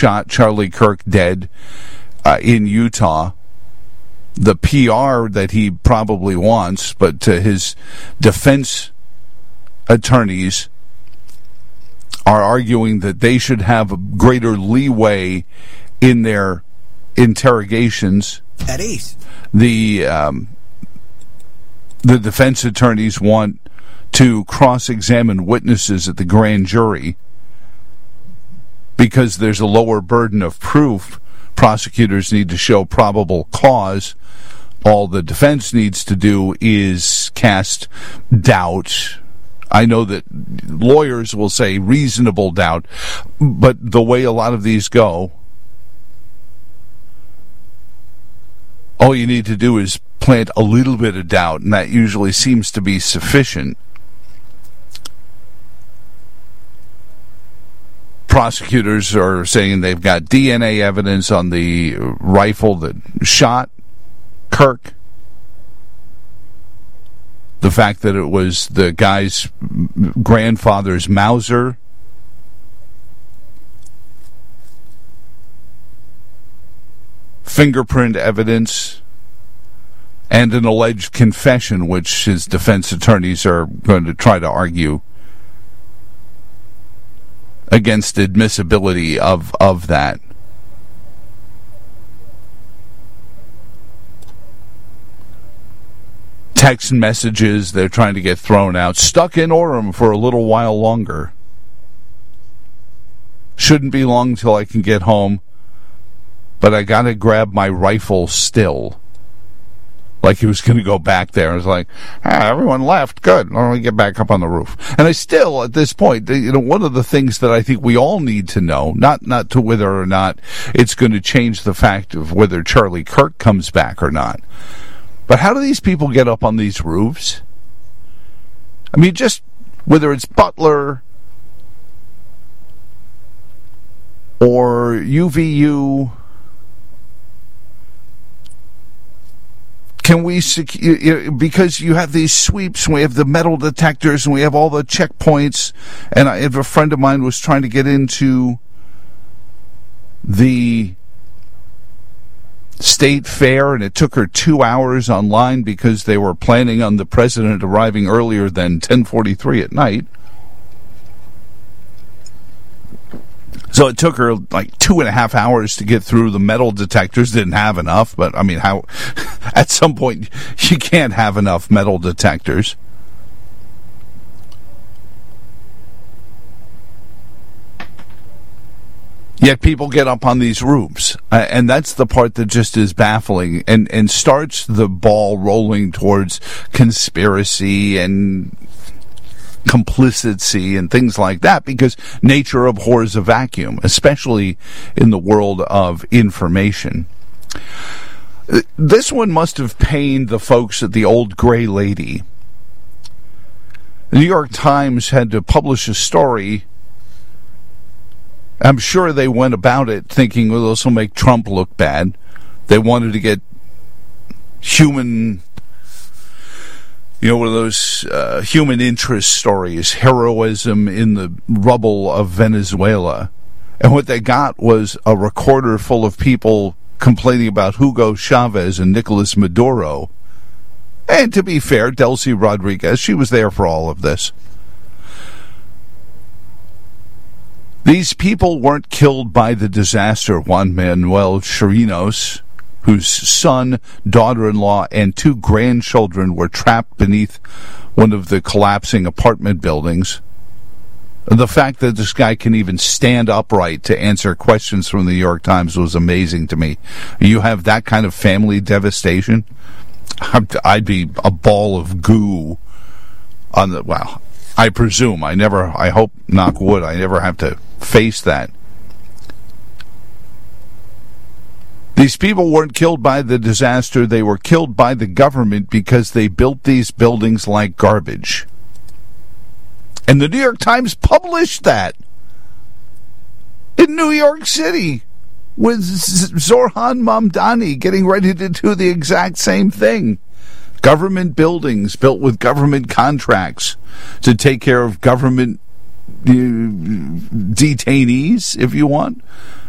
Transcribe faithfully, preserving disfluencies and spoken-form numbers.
shot Charlie Kirk dead uh, in Utah. The P R that he probably wants, but uh, his defense attorneys are arguing that they should have greater leeway in their interrogations. At ease. The um, the defense attorneys want to cross-examine witnesses at the grand jury because there's a lower burden of proof. Prosecutors need to show probable cause. All the defense needs to do is cast doubt. I know that lawyers will say reasonable doubt, but the way a lot of these go, all you need to do is plant a little bit of doubt, and that usually seems to be sufficient. Prosecutors are saying they've got D N A evidence on the rifle that shot Kirk. The fact that it was the guy's grandfather's Mauser. Fingerprint evidence. And an alleged confession, which his defense attorneys are going to try to argue against admissibility of, of that. Text messages they're trying to get thrown out. Stuck in Orem for a little while longer. Shouldn't be long till I can get home, but I gotta grab my rifle still. Like he was going to go back there. I was like, ah, everyone left. Good. Let me get back up on the roof. And I still, at this point, you know, one of the things that I think we all need to know, not not to whether or not it's going to change the fact of whether Charlie Kirk comes back or not, but how do these people get up on these roofs? I mean, just whether it's Butler or U V U. Can we secure, because you have these sweeps, and we have the metal detectors, and we have all the checkpoints, and I have a friend of mine was trying to get into the state fair, and it took her two hours online because they were planning on the president arriving earlier than ten forty-three at night. So it took her like two and a half hours to get through the metal detectors. Didn't have enough, but I mean, how? At some point, you can't have enough metal detectors. Yet people get up on these roofs, uh, and that's the part that just is baffling and, and starts the ball rolling towards conspiracy and complicity and things like that, because nature abhors a vacuum, especially in the world of information. This one must have pained the folks at the Old Gray Lady. The New York Times had to publish a story. I'm sure they went about it thinking, well, this will make Trump look bad. They wanted to get human, you know, one of those uh, human interest stories, heroism in the rubble of Venezuela. And what they got was a recorder full of people complaining about Hugo Chavez and Nicolas Maduro. And to be fair, Delcy Rodriguez, she was there for all of this. These people weren't killed by the disaster. Juan Manuel Chirinos, whose son, daughter-in-law, and two grandchildren were trapped beneath one of the collapsing apartment buildings. The fact that this guy can even stand upright to answer questions from the New York Times was amazing to me. You have that kind of family devastation? I'd be a ball of goo on the, well, I presume, I never, I hope, knock wood, I never have to face that. These people weren't killed by the disaster, they were killed by the government because they built these buildings like garbage. And the New York Times published that in New York City with Zorhan Mamdani getting ready to do the exact same thing. Government buildings built with government contracts to take care of government uh, detainees, if you want.